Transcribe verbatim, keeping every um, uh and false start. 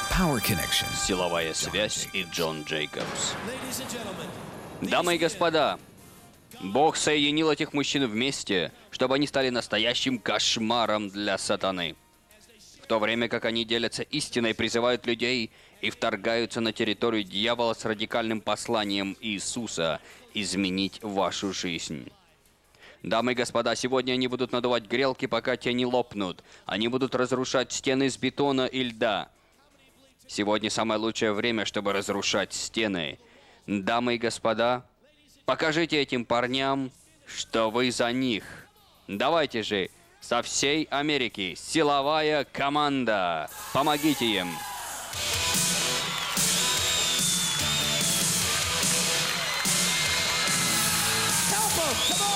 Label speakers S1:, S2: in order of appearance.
S1: Power Connection.
S2: Силовая связь и Джон Джейкобс. Дамы и господа, Бог соединил этих мужчин вместе, чтобы они стали настоящим кошмаром для сатаны. В то время как они делятся истиной, призывают людей и вторгаются на территорию дьявола с радикальным посланием Иисуса изменить вашу жизнь. Дамы и господа, сегодня они будут надувать грелки, пока те не лопнут. Они будут разрушать стены из бетона и льда. Сегодня самое лучшее время, чтобы разрушать стены. Дамы и господа, покажите этим парням, что вы за них. Давайте же, со всей Америки, силовая команда. Помогите им.
S3: Help 'em, come on!